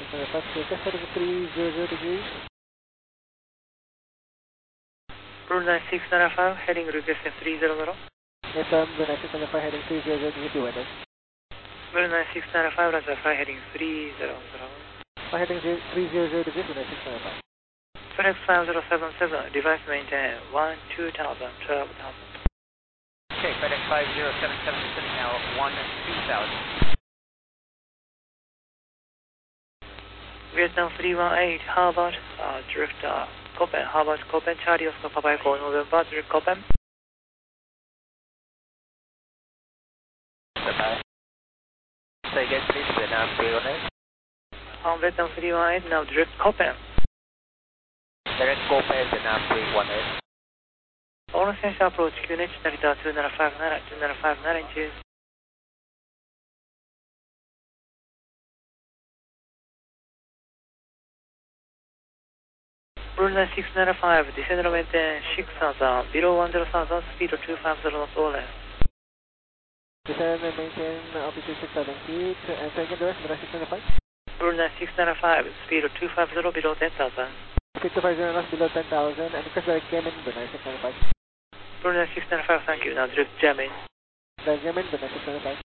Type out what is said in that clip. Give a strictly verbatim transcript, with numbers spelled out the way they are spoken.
six nine five, take heading three zero degrees. Blue nine six nine five, heading request three zero zero. Affirm, Blue nine six nine five, heading three zero zero degrees to weather. Blue nine six nine five, Roger, fly heading three zero zero. Fly heading three zero zero degrees, Blue nine six nine five. FedEx five zero seven seven, device maintain one two thousand, twelve thousand. Okay, FedEx five zero seven seven, sending now one two thousand. Vietnam three one eight, Harvard, uh, direct uh, Copen, Harvard, Copen, Charlie Oscar, Papa Echo, November, direct Copen. Bye-bye. Say again, please, Vietnam three one eight. Um, Vietnam three one eight, now direct Copen. Direct Copen, Vietnam three one eight. All essential approach, Q N H, Narita two nine five nine, two nine five nine inches. Blue nine six nine five, descend and maintain six thousand, below one zero thousand, speed of two five zero knots, all left. Descend and maintain altitude six thousand feet, and second direct, Blue nine six nine five. Blue nine six nine five, speed of two five zero, below ten thousand. Speed two five zero knots, below ten thousand, and request direct Yemen, Blue nine six nine five. Blue nine six nine five, thank you, now direct Jamin. Direct Yemen, Blue nine six nine five.